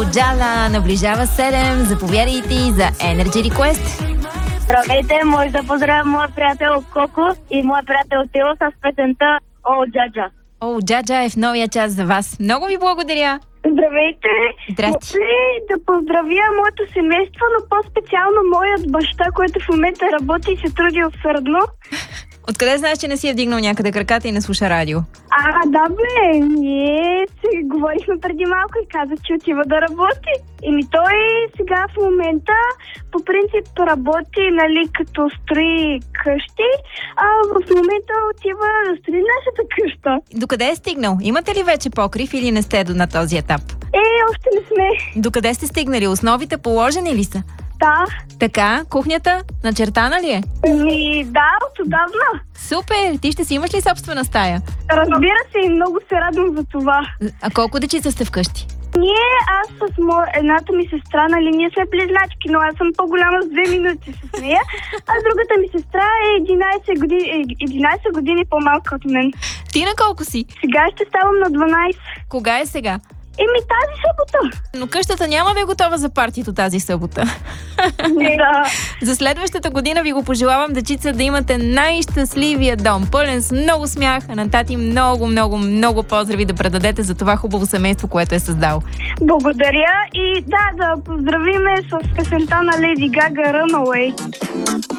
Джала, наближава 7. Заповядайте за Energy Request. Здравейте, може да поздравя моя приятел Коко и моя приятел Тео с песента О, Джаджа. О, Джаджа е в новия час за вас. Много ви благодаря. Здравейте! Здрасти. Може ли да поздравя моето семейство, но по-специално моят баща, който в момента работи и се труди усърдно. Откъде знаеш, че не си е вдигнал някъде краката и не слуша радио? Да бе, ние си говорихме преди малко и каза, че отива да работи. Той сега в момента по принцип работи, нали, като строи къщи, а в момента отива да строи нашата къща. Докъде е стигнал? Имате ли вече покрив или не сте на този етап? Още не сме. Докъде сте стигнали? Основите положени ли са? Да. Така, кухнята начертана ли е? Да, отдавна. Супер! Ти ще си имаш ли собствена стая? Разбира се, и много се радвам за това. А колко дечица сте вкъщи? Аз с едната ми сестра, нали, ние сме близначки, но аз съм по-голяма с 2 минути с нея, а другата ми сестра е 11 години по-малка от мен. Ти на колко си? Сега ще ставам на 12. Кога е сега? Тази събота. Но къщата няма да е готова за партито тази събота. Да. За следващата година ви го пожелавам, дечица, да имате най-щастливия дом. Пълен с много смях, а на тати много, много, много поздрави да предадете за това хубаво семейство, което е създал. Благодаря и да поздравиме с песента на Леди Гага Runaway.